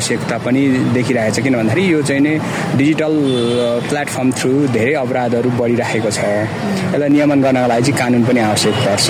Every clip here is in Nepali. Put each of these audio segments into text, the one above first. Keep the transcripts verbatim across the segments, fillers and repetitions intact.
आवश्यकता पनि देखिरहेको छ, किन भन्दाखेरि यो चाहिँ नै डिजिटल प्लेटफर्म थ्रु धेरै अपराधहरू बढिरहेको छ। यसलाई नियमन गर्नका लागि चाहिँ कानुन पनि आवश्यक पर्छ।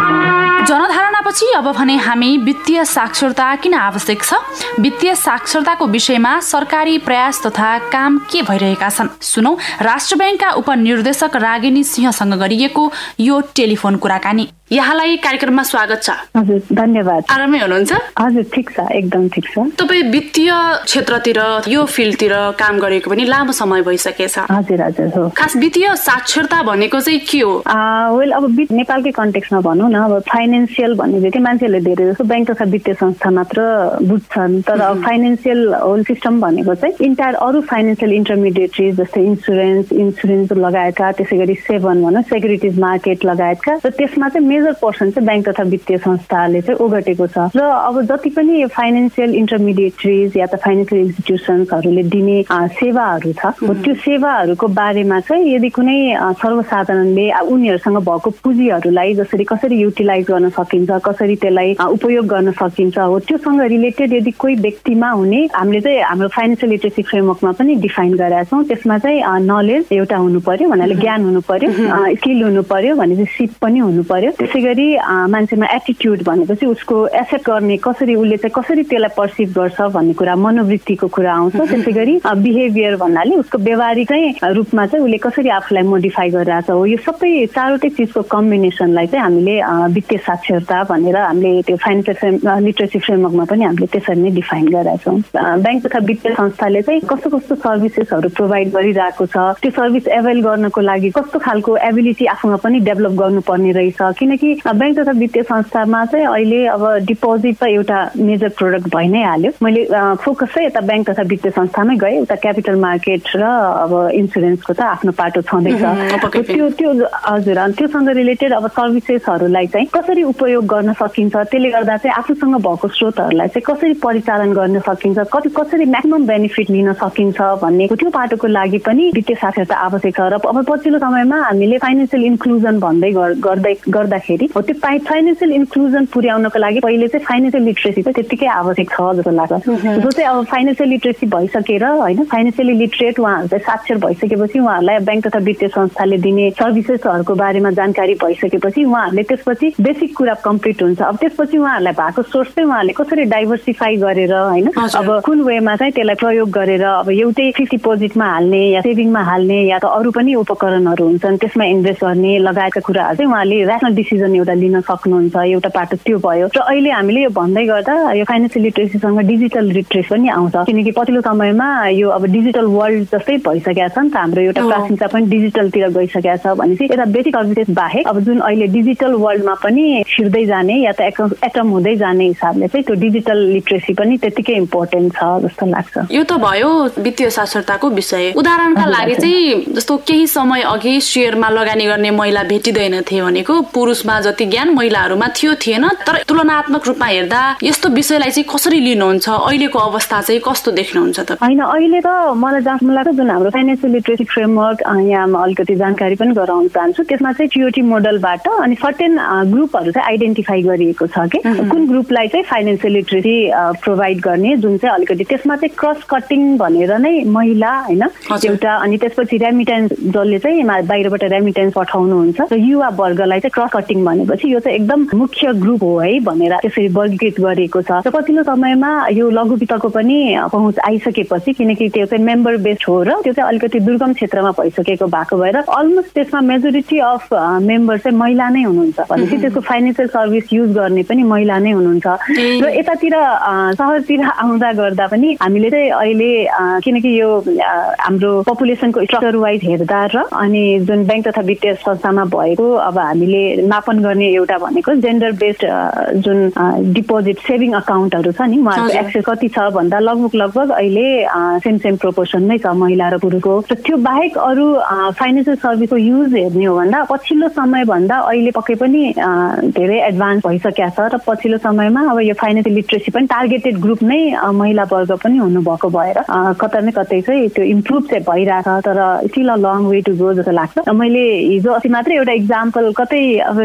जनधारणापछि अब भने हामी वित्तीय साक्षरता किन आवश्यक छ, वित्तीय साक्षरताको विषयमा सरकारी प्रयास तथा काम के भइरहेका छन्, सुनौ राष्ट्र ब्याङ्कका उपनिर्देशक रागिनी सिंहसँग गरिएको यो टेलिफोन कुराकानी। यहाँलाई कार्यक्रममा स्वागत छ। हजुर, धन्यवाद। आरामै हुनुहुन्छ? हजुर, ठिक छ, एकदम ठिक छ। तपाईँ वित्तीय क्षेत्रतिर यो फिल्डतिर काम गरेको पनि लामो समय भइसकेछ। हजुर हजुर हो। खास वित्तीय साक्षरता भनेको चाहिँ के हो? वेल अब नेपालकै कन्टेक्स्टमा भनौँ न, अब फाइनेन्सियल भन्ने चाहिँ मान्छेहरूले धेरै जस्तो ब्याङ्क तथा वित्तीय संस्था मात्र बुझ्छन्, तर अब फाइनेन्सियल होल सिस्टम भनेको चाहिँ इन्टायर अरू फाइनेन्सियल इन्टरमिडिएटरी जस्तै इन्सुरेन्स इन्सुरेन्स लगायतका, त्यसै गरी सेभन भनौँ सेक्युरिटिज मार्केट लगायतका, र त्यसमा चाहिँ मेजर पोर्सन चाहिँ ब्याङ्क तथा वित्तीय संस्थाले चाहिँ ओगटेको छ। र अब जति पनि फाइनेन्सियल इन्टरमिडिएटरीज या त फाइनेन्सियल इन्स्टिट्युसन्सहरूले दिने सेवाहरू छ, त्यो सेवाहरूको बारेमा चाहिँ यदि कुनै सर्वसाधारणले उनीहरूसँग भएको पुँजीहरूलाई जसरी कसरी युटिलाइज गर्न सकिन्छ, कसरी त्यसलाई उपयोग गर्न सकिन्छ हो, त्योसँग रिलेटेड यदि कोही व्यक्तिमा हुने, हामीले चाहिँ हाम्रो फाइनेन्सियल लिटरेसी फ्रेमवर्कमा पनि डिफाइन गरेका छौँ। त्यसमा चाहिँ नलेज एउटा हुनु पर्यो, भन्नाले ज्ञान हुनु पर्यो, स्किल हुनु पर्यो, भनेपछि सिप पनि हुनु पर्यो। त्यसै गरी मान्छेमा एटिट्युड भनेपछि उसको एक्सेप्ट गर्ने कसरी, उसले चाहिँ कसरी त्यसलाई पर्सिभ गर्छ भन्ने कुरा, मनोवृत्तिको कुरा आउँछ। त्यसै गरी बिहेभियर भन्नाले उसको व्यवहारिक चाहिँ रूपमा चाहिँ उसले कसरी आफूलाई मोडिफाई गरिरहेछ हो, यो सबै चारवटै चिजको कम्बिनेसनलाई चाहिँ हामीले वित्तीय साक्षरता भनेर हामीले त्यो फाइनेन्सियल लिटरेसी फ्रेमवर्कमा पनि हामीले त्यसरी नै डिफाइन गरेका छौँ। ब्याङ्क तथा वित्तीय संस्थाले चाहिँ कस्तो कस्तो सर्भिसेसहरू प्रोभाइड गरिरहेको छ, त्यो सर्भिस एभाइल गर्नको लागि कस्तो खालको एबिलिटी आफूमा पनि डेभलप गर्नुपर्ने रहेछ, किनकि ब्याङ्क तथा वित्तीय संस्थामा चाहिँ अहिले अब डिपोजिट त एउटा मेजर प्रोडक्ट भइ नै हाल्यो। मैले फोकस चाहिँ यता ब्याङ्क तथा वित्तीय संस्थामै गएँ, उता क्यापिटल मार्केट र अब इन्सुरेन्सको त आफ्नो पाटो छँदैछ। त्यो त्यो हजुर, त्योसँग रिलेटेड अब सर्भिसेसहरूलाई चाहिँ कसरी उपयोग गर्न सकिन्छ, त्यसले गर्दा चाहिँ आफूसँग भएको स्रोतहरूलाई चाहिँ कसरी परिचालन गर्न सकिन्छ, कति कसरी म्याक्सिमम बेनिफिट लिन सकिन्छ भन्ने त्यो पाटोको लागि पनि वित्तीय साक्षरता आवश्यक छ। र अब पछिल्लो समयमा हामीले फाइनेन्सियल इन्क्लुजन भन्दै गर्दै गर्दाखेरि हो, त्यो फाइनेन्सियल इन्क्लुजन पुर्याउनको लागि पहिले चाहिँ फाइनेन्सियल लिटरेसी चाहिँ त्यतिकै आवश्यक छ जस्तो लाग्छ। जो चाहिँ अब फाइनेन्सियल लिटरेसी भइसकेर होइन, फाइनेन्सियली लिटरेट उहाँहरू चाहिँ साक्षर भइसकेपछि उहाँहरूलाई ब्याङ्क तथा वित्तीय संस्थाले दिने सर्भिसेसहरूको बारेमा जानकारी भइसकेपछि उहाँहरूले त्यसपछि बेसिक कुरा कम्प्लिट हुन्छ। अब त्यसपछि उहाँहरूलाई भएको सोर्स चाहिँ उहाँहरूले कसरी डाइभर्सिफाई गरेर होइन, अब कुन वेमा चाहिँ त्यसलाई प्रयोग गरेर अब एउटै फिक्स डिपोजिटमा हाल्ने या सेभिङमा हाल्ने या त अरू पनि उपकरणहरू हुन्छन् त्यसमा इन्भेस्ट गर्ने लगायतका कुराहरू चाहिँ उहाँले ऱ्यासनल डिसिजन एउटा लिन सक्नुहुन्छ। एउटा पाटो त्यो भयो। र अहिले हामीले यो भन्दै गर्दा यो फाइनेन्सियल लिटरेसीसँग डिजिटल लिटरेसी पनि आउँछ, किनकि पछिल्लो समयमा यो अब डिजिटल वर्ल्ड जस्तै भइसकेका छ नि त, हाम्रो एउटा प्राथमिकता पनि डिजिटलतिर गइसकेका छ भनेपछि यता बेसिक सर्भिसेस बाहेक अब जुन अहिले डिजिटल वर्ल्डमा पनि छिर्दै जाने या त एटम हुँदै जाने हिसाबले चाहिँ त्यो डिजिटल लिटरेसी पनि त्यतिकै इम्पोर्टेन्ट छ जस्तो लाग्छ। यो त भयो वित्तीय साक्षरताको विषय। उदाहरणका लागि चाहिँ जस्तो केही समय अघि शेयरमा लगानी गर्ने महिला भेटिँदैन थिए भनेको पुरुषमा जति ज्ञान महिलाहरूमा थियो थिएन, तर तुलनात्मक रूपमा हेर्दा यस्तो विषयलाई चाहिँ कसरी लिनुहुन्छ, अहिलेको अवस्था चाहिँ कस्तो देख्नुहुन्छ त? होइन, अहिले त मलाई जहाँसम्म लाग्छ जुन हाम्रो फाइनेन्सियल लिटरेसी फ्रेमवर्क यहाँ म अलिकति जानकारी पनि गराउन चाहन्छु, त्यसमा चाहिँ टिओटी मोडलबाट अनि सर्टेन ग्रुपहरू चाहिँ आइडेन्टिफाई गरिएको छ कि कुन ग्रुपलाई चाहिँ फाइनेन्सियल लिटरेसी प्रोभाइड गर्ने, जुन चाहिँ अलिकति त्यसमा चाहिँ क्रस कटिङ भनेर नै महिला होइन एउटा, अनि त्यसपछि रेमिटेन्स जसले चाहिँ बाहिरबाट रेमिटेन्स पठाउनुहुन्छ र युवा वर्गलाई चाहिँ क्रस कटिङ भनेपछि यो चाहिँ एकदम मुख्य ग्रुप हो है भनेर त्यसरी वर्गीकृत गरिएको छ। र पछिल्लो समयमा यो लघु वित्तको पनि पहुँच आइसकेपछि, किनकि त्यो चाहिँ मेम्बर बेस्ड हो र त्यो चाहिँ अलिकति दुर्गम क्षेत्रमा भइसकेको भएको भएर अलमोस्ट त्यसमा मेजोरिटी अफ मेम्बर चाहिँ महिला नै हुनुहुन्छ भनेपछि त्यसको फाइनेन्सियल सर्भिस युज गर्ने पनि महिला नै हुनुहुन्छ। र यतातिर सहरतिर आउँदा गर्दा पनि हामीले चाहिँ अहिले किनकि यो हाम्रो पपुलेसनको स्ट्रक्चर वाइज हेर्दा र अनि जुन ब्याङ्क तथा वित्तीय संस्थामा भएको अब हामीले मापन गर्ने एउटा भनेको जेन्डर बेस्ड जुन डिपोजिट सेभिङ अकाउन्टहरू छ नि, उहाँहरूको एक्सेस कति छ भन्दा लगभग लगभग अहिले सेम सेम प्रोपोर्सन नै छ महिला र पुरुषको। र त्यो बाहेक अरू फाइनेन्सियल सर्भिसको युज हेर्ने हो भन्दा पछिल्लो समय भन्दा अहिले पक्कै पनि धेरै एडभान्स भइसकेको छ र पछिल्लो समयमा अब यो फाइनेन्सियल लिटरेसी पनि टार्गेटेड ग्रुप नै महिला वर्ग पनि हुनुभएको भएर कतै न कतै चाहिँ त्यो इम्प्रुभ चाहिँ भइरहेछ, तर still a long way to go जस्तो लाग्छ। मैले हिजो अस्ति मात्रै एउटा इक्जाम्पल कतै अब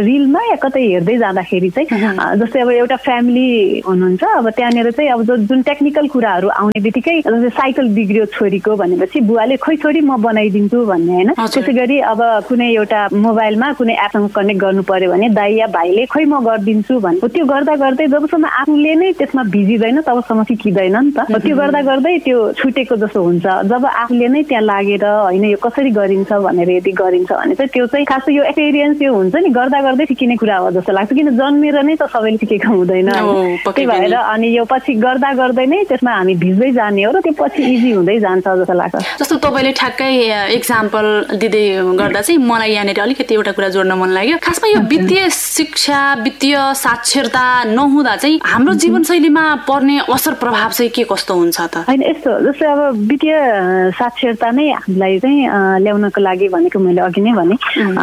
रिलमा या कतै हेर्दै जाँदाखेरि चाहिँ जस्तै अब एउटा फ्यामिली हुनुहुन्छ, अब त्यहाँनिर चाहिँ अब जुन टेक्निकल कुराहरू आउने बित्तिकै जस्तै साइकल बिग्रियो छोरीको भनेपछि बुवाले खोइ छोरी म बनाइदिन्छु भन्ने होइन। त्यसै गरी अब कुनै एउटा मोबाइलमा कुनै एपसँग कनेक्ट गर्नु पर्यो भने दाइ या भाइले खोइ म गरिदिन्छु भन्ने। त्यो गर्दा गर्दै जबसम्म आफूले नै त्यसमा भिजिँदैन तबसम्म सिकिँदैन नि त। त्यो गर्दा गर्दै त्यो छुटेको जस्तो हुन्छ। जब आफूले नै त्यहाँ लागेर होइन यो कसरी गरिन्छ भनेर यदि गरिन्छ भने चाहिँ त्यो चाहिँ खास यो एक्सपिरियन्स यो हुन्छ नि, गर्दा गर्दै सिकिने कुरा हो जस्तो लाग्छ। किन जन्मेर नै त सबैले सिकेको हुँदैन, त्यही भएर अनि यो पछि गर्दा गर्दै नै त्यसमा हामी भिज्दै जाने हो र त्यो पछि इजी हुँदै जान्छ जस्तो लाग्छ। जस्तो तपाईँले ठ्याक्कै इक्जाम्पल दिँदै गर्दा चाहिँ मलाई यहाँनिर अलिकति एउटा कुरा जोड्न मन लाग्यो। खासमा यो वित्तीय शिक्षा, वित्तीय साक्षरता नहुँदा चाहिँ हाम्रो जीवनशैलीमा पर्ने असर प्रभाव चाहिँ के कस्तो हुन्छ त? होइन यस्तो, जस्तै अब वित्तीय साक्षरता नै हामीलाई चाहिँ ल्याउनको लागि भनेको मैले अघि नै भने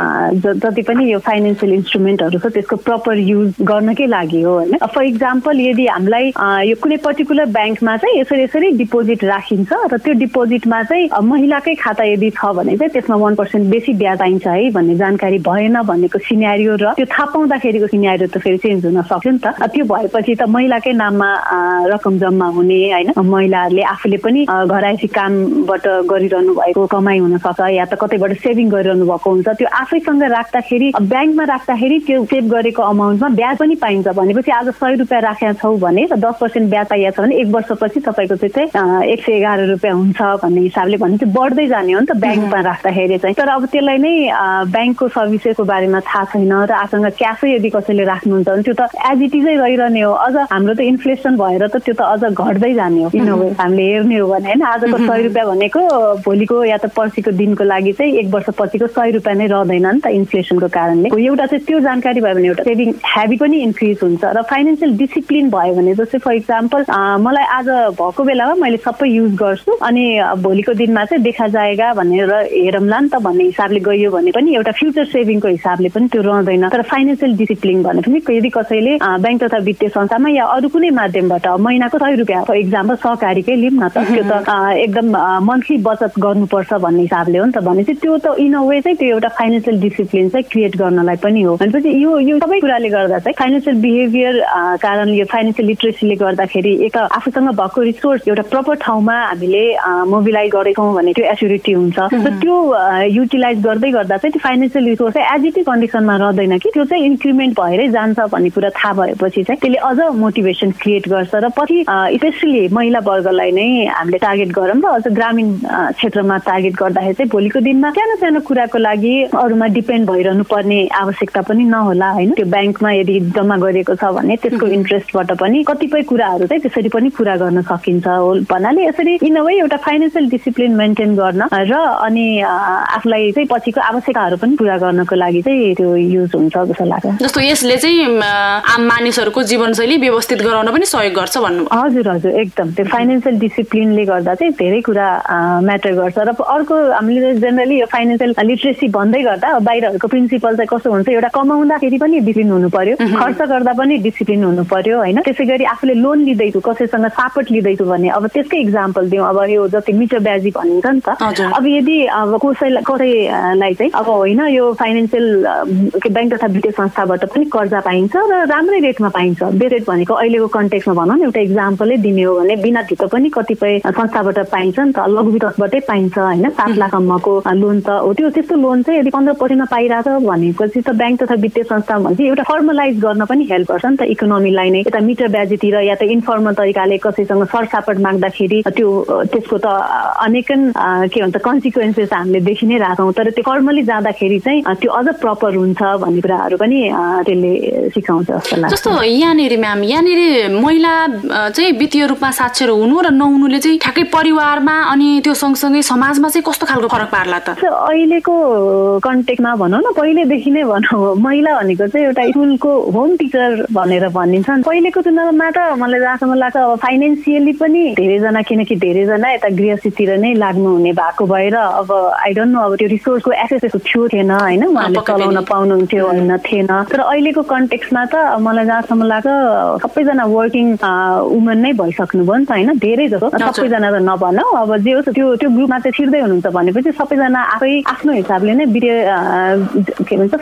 जति पनि यो फाइनेन्सियल इन्स्ट्रुमेन्टहरू छ त्यसको प्रपर युज गर्नकै लागि हो होइन। फर इक्जाम्पल यदि हामीलाई यो कुनै पर्टिकुलर ब्याङ्कमा चाहिँ यसरी यसरी डिपोजिट राखिन्छ र त्यो डिपोजिटमा चाहिँ महिलाकै खाता यदि छ भने चाहिँ त्यसमा वान पर्सेन्ट बेसी ब्याज आइन्छ है भन्ने जानकारी भएन भनेको सिनेरियो र त्यो थाहा पाउँदाखेरिको सिनेरियो त फेरि चेन्ज हुन सक्यो नि त। त्यो भएपछि त महिलाकै नाममा रकम जम्मा हुने होइन, महिलाहरूले आफूले पनि घरायसी कामबाट गरिरहनु भएको कमाइ हुनसक्छ या त कतैबाट सेभिङ गरिरहनु भएको हुन्छ। त्यो आफैसँग राख्दाखेरि ब्याङ्कमा राख्दाखेरि त्यो सेभ गरेको अमाउन्टमा ब्याज पनि पाइन्छ भनेपछि आज सय रुपियाँ राखेका छौ भने र दस पर्सेन्ट ब्याज पाइएको छ भने एक वर्षपछि तपाईँको चाहिँ एक सय एघार रुपियाँ हुन्छ भन्ने हिसाबले भने चाहिँ बढ्दै जाने हो नि त ब्याङ्कमा राख्दाखेरि चाहिँ। तर अब त्यसलाई नै ब्याङ्कको सर्भिसेसको बारेमा थाहा छैन र आसँग क्यासै यदि कसैले राख्नुहुन्छ भने त्यो त एज इट इजै रहिरहने हो। अझ हाम्रो त इन्फ्लेसन भएर त त्यो त अझ घट्दै जाने हो इन अ वे हामीले हेर्ने हो भने होइन। आजको सय रुपियाँ भनेको भोलिको या त पर्सिको दिनको लागि चाहिँ एक वर्ष पछिको सय रुपियाँ नै रहँदैन नि त इन्फ्लेसनको कारणले। एउटा चाहिँ त्यो जानकारी भयो भने एउटा सेभिङ ह्याबिट पनि इन्क्रिज हुन्छ र फाइनेन्सियल डिसिप्लिन भयो भने जस्तै फर इक्जाम्पल मलाई आज भएको बेलामा मैले सबै युज गर्छु अनि भोलिको दिनमा चाहिँ देखा जाएगा भनेर हेरौँला नि त भन्ने हिसाबले गयो भने पनि एउटा फ्युचर सेभिङको हिसाबले पनि त्यो रहँदैन। तर फाइनेन्सियल डिसिप्लिन भने पनि यदि कसैले ब्याङ्क तथा वित्तीय संस्थामा या अरू कुनै माध्यमबाट महिनाको सय रुपियाँ फर इक्जाम्पल सहकारीकै लिउँ न त, त्यो त एकदम मन्थली बचत गर्नुपर्छ भन्ने हिसाबले हो नि त भनेपछि त्यो त इन अ वे चाहिँ त्यो एउटा फाइनेन्सियल डिसिप्लिन चाहिँ क्रिएट गर्नलाई पनि हो। भनेपछि यो यो सबै कुराले गर्दा चाहिँ फाइनेन्सियल बिहेभियर कारण यो फाइनेन्सियल लिटरेसीले गर्दाखेरि एक आफूसँग भएको रिसोर्स एउटा प्रपर ठाउँमा हामीले मोबिलाइज गरेछौँ भने त्यो एस्युरिटी हुन्छ। त्यो युटिलाइज गर्दै गर्दा चाहिँ त्यो फाइनेन्सियल रिसोर्स चाहिँ एज इट इज कन्डिसनमा रहँदैन कि त्यो चाहिँ इन्क्रिमेन्ट भएरै जान्छ भन्ने कुरा थाहा भएपछि चाहिँ त्यसले अझ मोटिभेसन क्रिएट गर्छ र पछि स्पेसली महिला वर्गलाई नै हामीले टार्गेट गरौँ र अझ ग्रामीण क्षेत्रमा टार्गेट गर्दाखेरि चाहिँ भोलिको दिनमा सानो सानो कुराको लागि अरूमा डिपेन्ड भइरहनु पर्ने आवश्यकता पनि नहोला होइन। त्यो ब्याङ्कमा यदि जम्मा गरिएको छ भने त्यसको इन्ट्रेस्टबाट पनि कतिपय कुराहरू चाहिँ त्यसरी पनि पुरा गर्न सकिन्छ हो भन्नाले यसरी इन अ वे एउटा फाइनेन्सियल डिसिप्लिन मेन्टेन गर्न र अनि आफूलाई चाहिँ पछिको आवश्यकताहरू पनि पुरा गर्नको लागि चाहिँ त्यो युज हुन्छ जस्तो लाग्छ। जस्तो यसले चाहिँ आम मानिसहरूको जीवनशैली व्यवस्थित गराउन पनि सहयोग गर्छ भन्नु? हजुर हजुर एकदम। त्यो फाइनेन्सियल डिसिप्लिनले गर्दा चाहिँ धेरै कुरा म्याटर गर्छ। र अर्को हामीले जेनरली यो फाइनेन्सियल लिटरेसी भन्दै गर्दा बाहिरहरूको प्रिन्सिपल चाहिँ कस्तो हुन्छ, एउटा कमाउँदाखेरि पनि डिसिप्लिन हुनु पर्यो, खर्च गर्दा पनि डिसिप्लिन हुनु पर्यो होइन। त्यसै गरी आफूले लोन लिँदैछु कसैसँग सापट लिँदैछु भने अब त्यसकै इक्जाम्पल दिउँ, अब यो जति मिटर ब्याजी भनिन्छ नि त, अब यदि अब कसैलाई कसैलाई चाहिँ अब होइन यो फाइनेन्सियल ब्याङ्क तथा वित्तीय संस्थाबाट पनि कर्जा पाइन्छ र राम्रै रेटमा पाइन्छ। रेट भनेको अहिलेको कन्टेक्समा भनौँ न एउटा इक्जाम्पलै दिने हो भने बिना धितो पनि कतिपय संस्थाबाट पाइन्छ नि त, लघु वित्तबाटै पाइन्छ होइन। सात लाखसम्मको लोन त हो त्यो। त्यस्तो लोन चाहिँ यदि पन्ध्र पर्सेन्टमा पाइरहेछ भनेपछि त ब्याङ्क तथा वित्तीय संस्था भनेपछि एउटा फर्मलाइज गर्न पनि हेल्प गर्छ नि त इकोनोमीलाई नै। यता मिटर ब्याजीतिर या त इन्फर्मल तरिकाले कसैसँग सरसापट माग्दाखेरि त्यो त्यसको त अनेकन के भन्छ कन्सिक्वेन्सेस हामीले देखि नै रहेछौँ। तर त्यो फर्मली जाँदाखेरि चाहिँ त्यो अझ प्रपर हुन्छ भन्ने कुराहरू पनि त्यसले सिकाउँछ जस्तो लाग्छ। जस्तो यहाँनिर म्याम यहाँनिर महिला चाहिँ वित्तीय रूपमा साक्षर हुनु र नहुनुले चाहिँ ठ्याक्कै परिवारमा अनि त्यो सँगसँगै समाजमा चाहिँ कस्तो खालको फरक पार्ला त? अहिलेको कन्टेक्समा भनौँ न पहिलेदेखि नै भनौँ महिला भनेको चाहिँ एउटा स्कुलको होम टिचर भनेर भनिन्छ। पहिलेको तुलनामा त मलाई जहाँसम्म लाग्छ अब फाइनेन्सियली पनि धेरैजना किनकि धेरैजना यता गृहस्थीतिर नै लाग्नुहुने भएको भएर अब आई डोन्ट नो अब त्यो रिसोर्सको एक्सेस थियो थिएन होइन, उहाँले चलाउन पाउनुहुन्थ्यो होइन थिएन। तर अहिलेको कन्टेक्समा त मलाई जहाँसम्म लाग्छ सबैजना वर्किङ वुमन नै भइसक्नुभयो नि त होइन, धेरै जस्तो सबैजना त नभनौँ अब जे होस् त्यो त्यो ग्रुपमा चाहिँ छिर्दै हुनुहुन्छ भनेपछि सबैजना आफै आफ्नो हिसाबले नै वित्तीय के भन्छ फाइनेन्सियल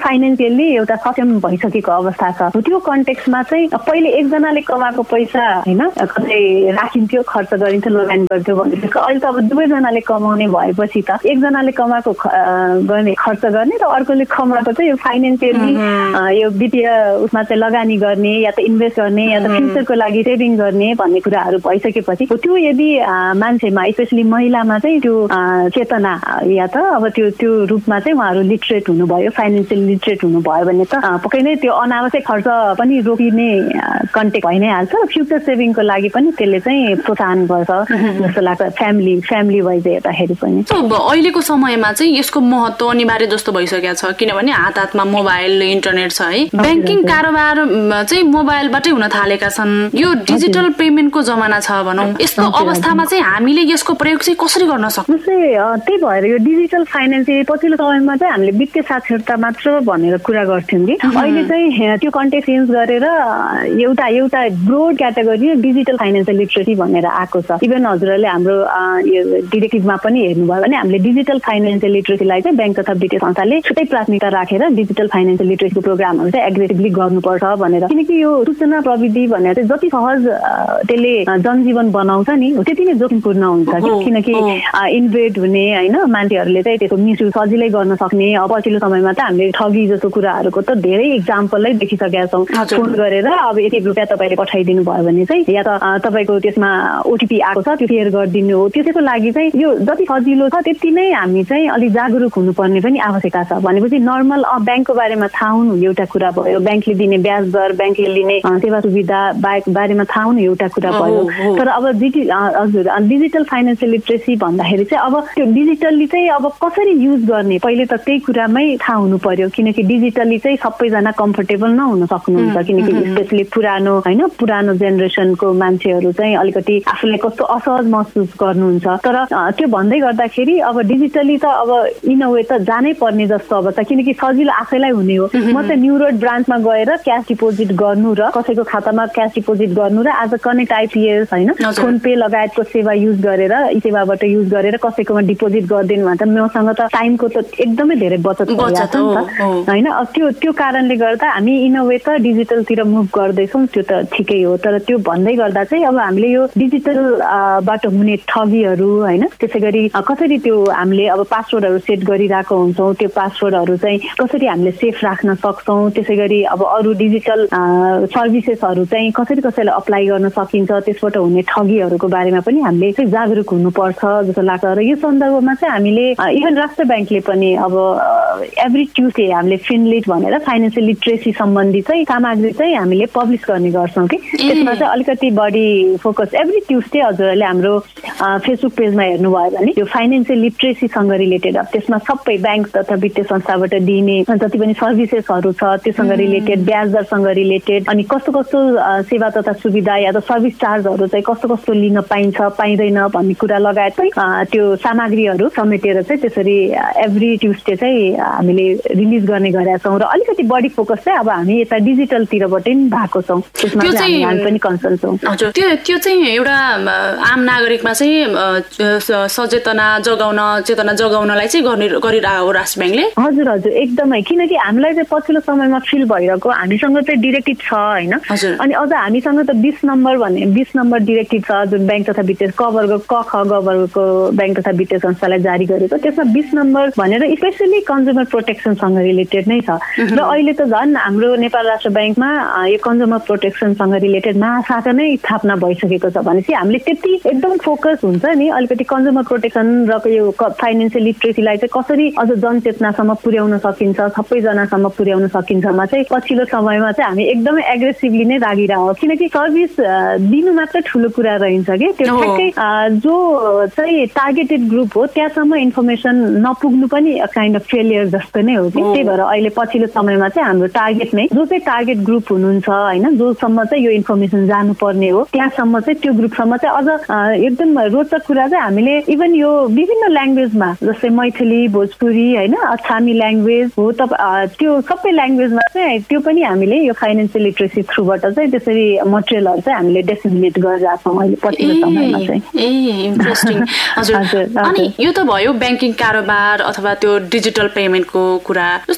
फाइनेन्सियली एउटा सक्षम भइसकेको अवस्था छ। त्यो कन्टेक्स्टमा चाहिँ पहिले एकजनाले कमाएको पैसा होइन कतै राखिन्थ्यो, खर्च गरिन्थ्यो, लगानी गर्थ्यो भनेपछि अहिले त अब दुवैजनाले कमाउने भएपछि त एकजनाले कमाएको गर्ने खर्च गर्ने र अर्कोले कमाएको चाहिँ यो फाइनेन्सियली यो वित्तीय उसमा चाहिँ लगानी गर्ने या त इन्भेस्ट गर्ने या त फ्युचरको लागि सेभिङ गर्ने भन्ने कुराहरू भइसकेपछि त्यो यदि मान्छेमा स्पेसली महिलामा चाहिँ त्यो चेतना या त अब त्यो त्यो रूपमा चाहिँ उहाँहरू लिटरेट हुनुभयो, फाइनेन्सियल लिटरेट हुनुभयो भने त पक्कै नै त्यो अनावश्यक खर्च पनि रोकिने कन्टेक्ट भइ नै हाल्छ। फ्युचर सेभिङको लागि पनि त्यसले चाहिँ प्रोत्साहन गर्छ जस्तो लाग्छ फ्यामिली फ्यामिली वाइज हेर्दाखेरि पनि। अहिलेको समयमा चाहिँ यसको महत्त्व अनिवार्य जस्तो भइसकेको छ किनभने हात हातमा मोबाइल इन्टरनेट छ है। ब्याङ्किङ कारोबार चाहिँ मोबाइलबाटै हुन थालेका छन्। यो डिजिटल पेमेन्टको जमाना छ भनौँ, यस्तो अवस्थामा चाहिँ हामीले यसको प्रयोग चाहिँ कसरी गर्न सक्छौँ? त्यही भएर यो डिजिटल फाइनेन्स पछिल्लो समयमा चाहिँ हामीले वित्तीय साक्षरता मात्र भनेर कुरा गर्थ्यौँ कि अहिले चाहिँ त्यो कन्टेक्स्ट चेन्ज गरेर एउटा एउटा broad category digital financial literacy भनेर आएको छ। इभन हजुरहरूले हाम्रो यो डिरेक्टिभमा पनि हेर्नुभयो भने हामीले डिजिटल फाइनेन्सियल लिटरेसीलाई चाहिँ ब्याङ्क तथा वित्तीय संस्थाले छुट्टै प्राथमिकता राखेर डिजिटल फाइनेन्सियल लिटरेसीको प्रोग्रामहरू चाहिँ एग्रेसिभली गर्नुपर्छ भनेर, किनकि यो सूचना प्रविधि भनेर चाहिँ जति सहज त्यसले जनजीवन बनाउँछ नि त्यति नै जोखिमपूर्ण हुन्छ किनकि इन्भेड हुने होइन मान्छेहरूले चाहिँ त्यसको मिसयुज सजिलै गर्न सक्ने। अब पछिल्लो समयमा त हामीले ठगी जस्तो कुराहरूको त धेरै इक्जाम्पलै देखिसकेका छौँ। फोन गरेर अब यति रुपियाँ तपाईँले पठाइदिनु भयो भने चाहिँ या त तपाईँको त्यसमा ओटिपी आएको छ त्यो सेयर गरिदिनु हो। त्यसैको लागि चाहिँ यो जति सजिलो छ त्यति नै हामी चाहिँ अलिक जागरुक हुनुपर्ने पनि आवश्यकता छ। भनेपछि नर्मल ब्याङ्कको बारेमा थाहा हुनु एउटा कुरा भयो, ब्याङ्कले दिने ब्याज दर, ब्याङ्कले लिने सेवा सुविधा बारेमा थाहा हुनु एउटा कुरा भयो। तर अब डिजि हजुर डिजिटल फाइनेन्सियल लिटरेसी भन्दाखेरि चाहिँ अब त्यो डिजिटल्ली चाहिँ अब कसरी युज गर्ने पहिले त त्यही कुरामै थाहा हुनु पर्यो किनकि डिजिटल्ली चाहिँ सबैजना कम्फर्टेबल नहुन सक्नुहुन्छ किनकि स्पेसली पुरानो होइन पुरानो जेनेरेसनको मान्छेहरू चाहिँ अलिकति आफूलाई कस्तो असहज महसुस गर्नुहुन्छ। तर त्यो भन्दै गर्दाखेरि अब डिजिटली त अब इन अ वे त जानै पर्ने जस्तो अब छ किनकि सजिलो आफैलाई हुने हो। म चाहिँ न्यू रोड ब्रान्चमा गएर क्यास डिपोजिट गर्नु र कसैको खातामा क्यास डिपोजिट गर्नु र आज कनेक्ट आइपिएस होइन फोन पे लगायतको सेवा युज गरेर यी सेवाबाट युज गरेर कसैकोमा डिपोजिट गरिदिनु भने त मसँग त टाइमको त एकदमै धेरै बचत भइरहेको छ नि त होइन। अब त्यो त्यो कारणले गर्दा हामी इन अ वे त डिजिटलतिर मुभ गर्दैछौँ त्यो त ठिकै हो। तर त्यो भन्दै गर्दा चाहिँ अब हामीले यो डिजिटलबाट हुने ठगीहरू होइन त्यसै गरी कसरी त्यो हामीले अब पासवर्डहरू सेट गरिरहेको हुन्छौँ त्यो पासवर्डहरू चाहिँ कसरी हामीले सेफ राख्न सक्छौँ। त्यसै गरी अब अरू डिजिटल सर्भिसेसहरू चाहिँ कसरी कसैलाई अप्लाई गर्न सकिन्छ त्यसबाट हुने ठगीहरूको बारेमा पनि हामीले चाहिँ जागरुक हुनुपर्छ जस्तो लाग्छ। र यो सन्दर्भमा चाहिँ हामीले इभन राष्ट्र ब्याङ्कले पनि अब एभ्री ट्युसडे हामीले फिनलिट भनेर फाइनेन्सियल लिटरेसी सम्बन्धी चाहिँ सामग्री चाहिँ हामीले पब्लिस गर्ने गर्छौँ कि त्यसमा चाहिँ अलिकति बढी फोकस एभ्री ट्युसडे हजुरहरूले हाम्रो फेसबुक पेजमा हेर्नुभयो भने यो फाइनेन्सियल लिटरेसीसँग रिलेटेड अब त्यसमा सबै ब्याङ्क तथा वित्तीय संस्थाबाट दिने जति पनि सर्भिसेसहरू छ त्योसँग रिलेटेड ब्याज दरसँग रिलेटेड अनि कस्तो कस्तो सेवा तथा सुविधा या त सर्भिस चार्जहरू चाहिँ कस्तो कस्तो लिन पाइन्छ पाइँदैन भन्ने कुरा लगायत चाहिँ त्यो सामग्रीहरू समेटेर चाहिँ त्यसरी एभ्री ट्युसडे चाहिँ हामीले रिलिज गर्ने गरेका छौँ। र अलिकति बढी फोकस चाहिँ अब हामी यता डिजिटलतिरबाट पनि भएको छौँ त्यसमा चाहिँ हामी पनि कन्सर्न छौँ। हजुर त्यो त्यो चाहिँ एउटा आम नागरिकमा चाहिँ सचेतना जगाउन चेतना जगाउनलाई चाहिँ गर्ने गरिरहेको हो राष्ट्र ब्याङ्कले। हजुर हजुर एकदमै किनकि हामीलाई चाहिँ पछिल्लो समयमा फिल भइरहेको हामीसँग चाहिँ डिरेक्टिभ छ होइन अनि अझ हामीसँग त बिस नम्बर भन्ने बिस नम्बर डिरेक्टिभ छ जुन ब्याङ्क तथा वित्तीय क वर्ग क ख ग वर्गको ब्याङ्क तथा वित्तीय संस्थालाई जारी गरेको त्यसमा बिस नम्बर भनेर स्पेसली कन्ज्युमर प्रोटेक्सनसँग रिलेटेड नै छ। र अहिले त झन् हाम्रो नेपाल राष्ट्र ब्याङ्कमा यो कन्ज्युमर प्रोटेक्सनसँग रिलेटेड महाशाखा नै स्थापना भइसकेको छ भनेपछि हामीले त्यति एकदम फोकस हुन्छ नि अलिकति कन्ज्युमर प्रोटेक्सन र यो फाइनेन्सियल लिटरेसीलाई चाहिँ कसरी अझ जनचेतनासम्म पुर्याउन सकिन्छ सबैजनासम्म पुर्याउन सकिन्छमा चाहिँ पछिल्लो समयमा चाहिँ हामी एकदमै एग्रेसिभली नै लागिरहेको किनकि सर्भिस दिनु मात्र ठुलो कुरा रहन्छ कि त्यो ठ्याक्कै जो चाहिँ टार्गेटेड ग्रुप हो त्यहाँसम्म इन्फर्मेसन नपुग्नु पनि काइन्ड अफ फेलियर जस्तो नै हो कि त्यही भएर अहिले पछिल्लो समयमा चाहिँ हाम्रो टार्गेट नै जो चाहिँ टार्गेट ग्रुप हुनुहुन्छ होइन जोसम्म चाहिँ यो इन्फर्मेसन जानुपर्ने हो त्यहाँसम्म चाहिँ त्यो ग्रुपसम्म चाहिँ अझ एकदम रोचक कुरा चाहिँ हामीले इभन यो विभिन्न ल्याङ्ग्वेजमा जस्तै मैथिली भोजपुरी होइन अछामी ल्याङ्ग्वेज हो त त्यो सबै ल्याङ्ग्वेजमा चाहिँ त्यो पनि हामीले यो फाइनेन्सियल लिटरेसी थ्रुबाट चाहिँ त्यसरी मटेरियलहरू चाहिँ हामीले डिसेमिनेट गरिरहेको छौँ अहिले पछिल्लो समयमा चाहिँ। ए इन्ट्रेस्टिङ। हजुर अनि यो त भयो ब्याङ्किङ कारोबार अथवा त्यो डिजिटल पेमेन्टको कुरा जस्तो यो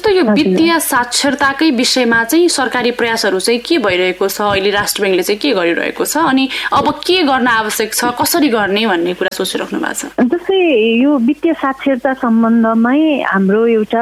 वित्तीय साक्षरताकै विषयमा चाहिँ सरकारी प्रयासहरू चाहिँ के भइरहेको छ, अहिले राष्ट्र ब्याङ्कले चाहिँ के गरिरहेको छ अनि अब के गर्न आवश्यक छ, कसरी गर्ने भन्ने कुरा सोचिराख्नु भएको छ? जस्तै यो वित्तीय साक्षरता सम्बन्धमै हाम्रो एउटा